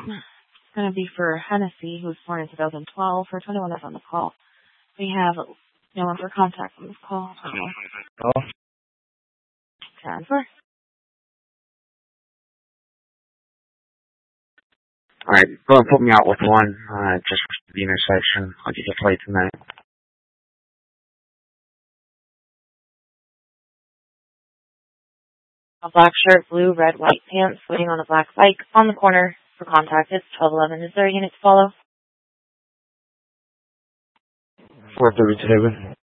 It's going to be for Hennessy, who was born in 2012, for 21 that's on the call. We have no one for contact on this call. Oh. Transfer. Alright, go and put me out with one, just for the intersection. I'll get you played tonight. A black shirt, blue, red, white pants, waiting on a black bike on the corner for contact. It's 1211. Is there a unit to follow? 432.